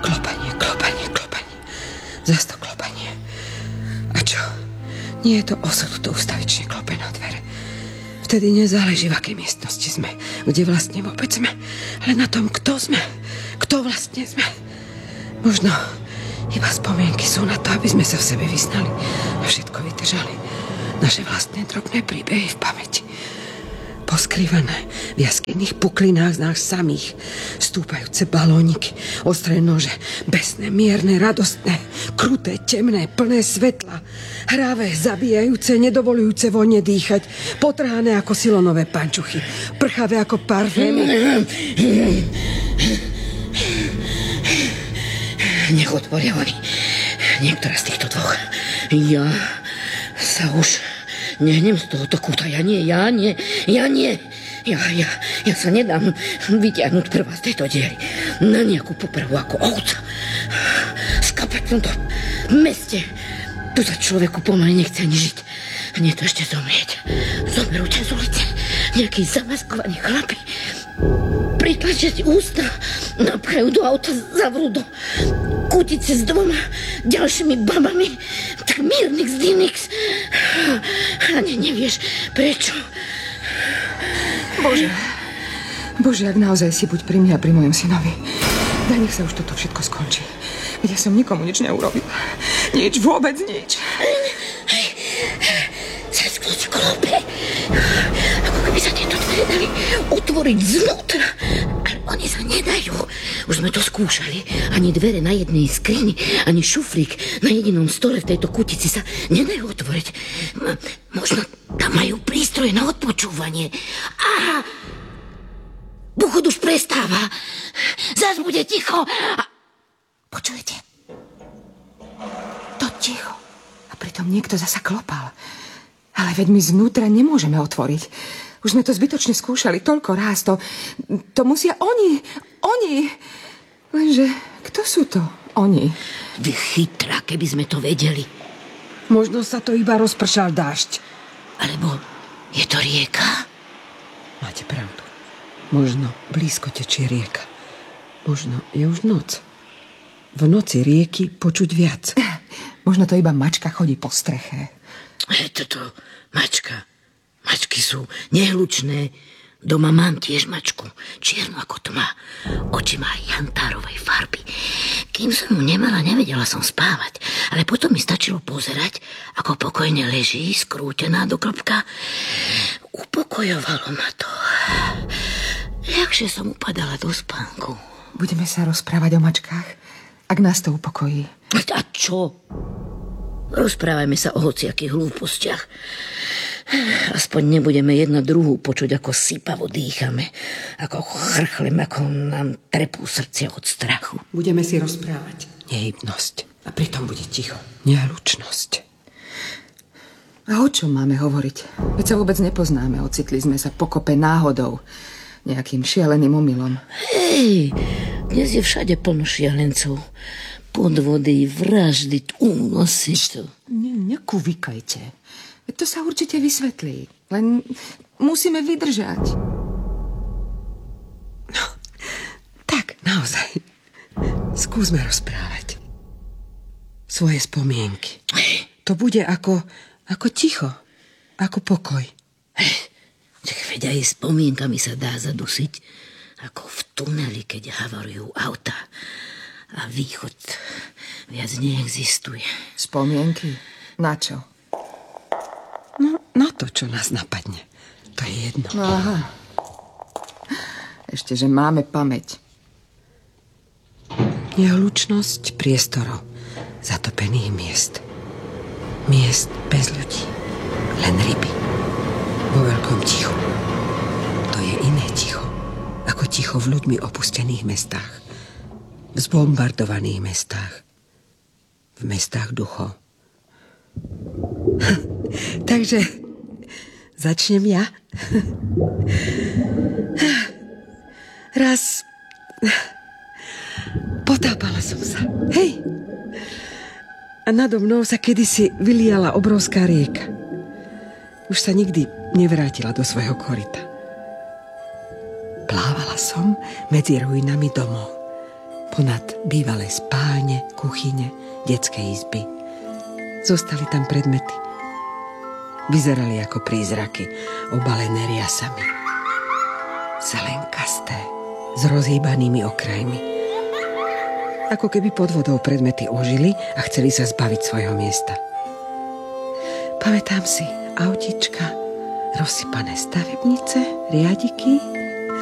Klopanie. Zas to klopanie. A čo? Nie je to osud, to ustavične klope na dvere. Vtedy nezáleží, v akej miestnosti sme, kde vlastne vôbec sme, ale na tom, kto sme, kto vlastne sme. Možno iba spomienky sú na to, aby sme sa v sebe vyznali a všetko vydržali. Naše vlastné drobné príbehy v pamäti. Poskrývané v jaskyných puklinách z nás samých. Stúpajúce balóniky, ostré nože, besné, mierne, radostné, kruté, temné, plné svetla. Hravé, zabíjajúce, nedovolujúce voľne dýchať. Potrhané ako silonové pančuchy. Prchavé ako parfémy. Nech otvoria oni. Niektorá z týchto dvoch. Ja sa už nehnem z tohoto kúta. Ja nie. Ja sa nedám vyťahnuť prvá z tejto diery. Na nejakú popravu ako ovca. Skapať v tomto meste. Tu sa človeku pomaly nechce ani žiť. Nie to ešte zomrieť. Zoberú ťa z ulice. Nejakí zamaskovaní chlapi. Pritlačia ti ústa. Napchajú do auta, zavrú do kútice s dvoma ďalšími babami. Tak mírnix, dynix. Ani nevieš, prečo. Bože, ak naozaj si buď pri mne a pri mojom synovi. Daj, nech sa už toto všetko skončí. Ja som nikomu nič neurobil. Nič, vôbec nič. Cez kľúč klope. Ako keby sa tieto dvere dali otvoriť znútra. Ale oni sa nedajú. Už sme to skúšali. Ani dvere na jednej skrini, ani šuflík na jedinom stole v tejto kutici sa nedajú otvoriť. Možno tam majú prístroje na odpočúvanie. Aha! Buchod už prestáva. Zas bude ticho. Počujete? To ticho. A pritom niekto zasa klopal. Ale veď my znútra nemôžeme otvoriť. Už sme to zbytočne skúšali toľko ráz. To musia oni. Lenže kto sú to oni? Vy chytrá, keby sme to vedeli. Možno sa to iba rozpršal dážď. Alebo je to rieka? Máte pravdu. Možno blízko tečie rieka. Možno je už noc. V noci rieky počuť viac. Možno to iba mačka chodí po streche. Toto mačka. Mačky sú nehlučné. Doma mám tiež mačku. Čiernu ako tma. Oči má jantárovej farby. Kým som ju nemala, nevedela som spávať. Ale potom mi stačilo pozerať, ako pokojne leží, skrútená do klopka. Upokojovalo ma to. Ľahšie som upadala do spánku. Budeme sa rozprávať o mačkách, ak nás to upokojí. A čo? Rozprávajme sa o hociakých hlúpostiach. Aspoň nebudeme jedna druhú počuť, ako sypavo dýchame, ako chrchleme, ako nám trepú srdcia od strachu. Budeme si rozprávať. Nehybnosť. A pritom bude ticho. Nehlučnosť. A o čom máme hovoriť? Veď sa vôbec nepoznáme. Ocitli sme sa pokope náhodou. Nejakým šialeným omylom. Hej, dnes je všade plno šialencov. Podvody, vraždy, únosy. Nekúvikajte. To sa určite vysvetlí. Len musíme vydržať. No, tak, naozaj. Skúsme rozprávať. Svoje spomienky. To bude ako ticho. Ako pokoj. Veď aj spomienkami sa dá zadusiť. Ako v tuneli, keď havarujú auta. A východ viac neexistuje. Spomienky? Na čo? No, na to, čo nás napadne. To je jedno. Aha. Ešte, že máme pamäť. Nehlučnosť priestorov. Zatopených miest. Miest bez ľudí. Len ryby. Vo veľkom tichu. To je iné ticho. Ako ticho v ľuďmi opustených mestách. V zbombardovaných mestách. V mestách duchov. Takže začnem ja. Raz potápala som sa. Hej. A nado mnou sa kedysi vyliala obrovská rieka. Už sa nikdy nevrátila do svojho koryta. Plávala som medzi ruinami domov. ponad bývalé spálne, kuchyne, detské izby. Zostali tam predmety. Vyzerali ako prízraky, obalené riasami. Zelenkasté, s rozhýbanými okrajmi. Ako keby pod vodou predmety ožili a chceli sa zbaviť svojho miesta. Pamätám si autička, rozsypané stavebnice, riadiky,